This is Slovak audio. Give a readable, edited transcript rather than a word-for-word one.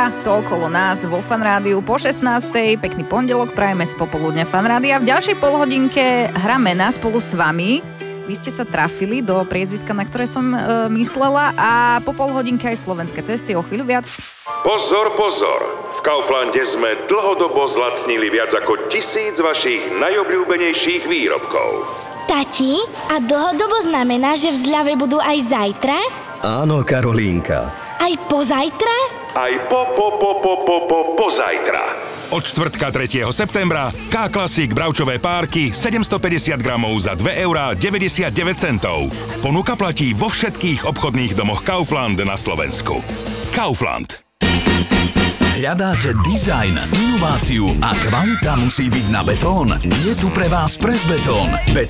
a to okolo nás vo Fanrádiu po 16:00. Pekný pondelok prajeme z popoludňa Fanrádia. V ďalšej polhodinke hráme na spolu s vami. Vy ste sa trafili do priezviska, na ktoré som myslela, a po polhodinke aj slovenské cesty, o chvíľu viac. Pozor, pozor! V Kauflande sme dlhodobo zlacnili viac ako 1000 vašich najobľúbenejších výrobkov. Tati, a dlhodobo znamená, že v zľave budú aj zajtra? Áno, Karolínka. Aj pozajtra? Aj pozajtra. Od štvrtka 3. septembra K-Classic bravčové párky 750 gramov za 2,99 €. Ponuka platí vo všetkých obchodných domoch Kaufland na Slovensku. Kaufland. Hľadáte dizajn, inováciu a kvalita musí byť na betón? Je tu pre vás Pressbetón.